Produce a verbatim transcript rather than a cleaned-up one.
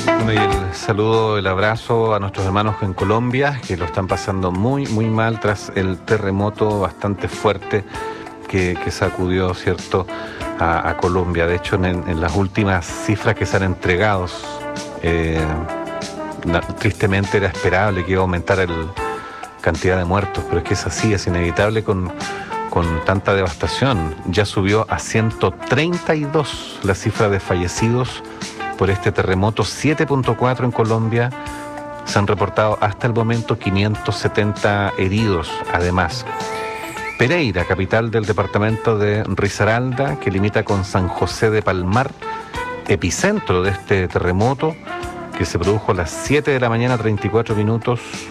Bueno, y el saludo, el abrazo a nuestros hermanos en Colombia, que lo están pasando muy, muy mal tras el terremoto bastante fuerte que, que sacudió, ¿cierto?, a, a Colombia. De hecho, en, en las últimas cifras que se han entregado, eh, na, tristemente era esperable que iba a aumentar la cantidad de muertos, pero es que es así, es inevitable con, con tanta devastación. Ya subió a ciento treinta y dos la cifra de fallecidos por este terremoto, siete punto cuatro en Colombia. Se han reportado hasta el momento quinientos setenta heridos, además. Pereira, capital del departamento de Risaralda, que limita con San José de Palmar, epicentro de este terremoto, que se produjo a las siete de la mañana, treinta y cuatro minutos,